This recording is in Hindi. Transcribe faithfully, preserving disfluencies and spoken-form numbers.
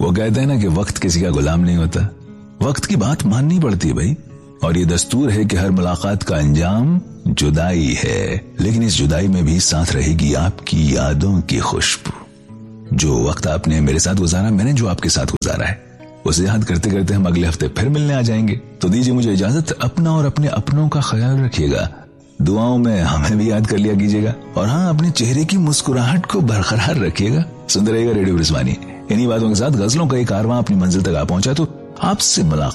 वो कहते हैं ना कि वक्त किसी का गुलाम नहीं होता, वक्त की बात माननी पड़ती है भाई। और ये दस्तूर है कि हर मुलाकात का अंजाम जुदाई है, लेकिन इस जुदाई में भी साथ रहेगी आपकी यादों की खुशबू। जो वक्त आपने मेरे साथ गुजारा, मैंने जो आपके साथ गुजारा है, उसे याद करते करते हम अगले हफ्ते फिर मिलने आ जाएंगे। तो दीजिए मुझे इजाजत, अपना और अपने अपनों का ख्याल रखिएगा, दुआओं में हमें भी याद कर लिया कीजिएगा, और हाँ, अपने चेहरे की मुस्कुराहट को बरकरार रखिएगा। सुनते रहिएगा रेडियो ब्रिजवानी। इन्हीं बातों के साथ गजलों का एक कारवां अपनी मंजिल तक आ पहुंचा। तो आपसे मुलाकात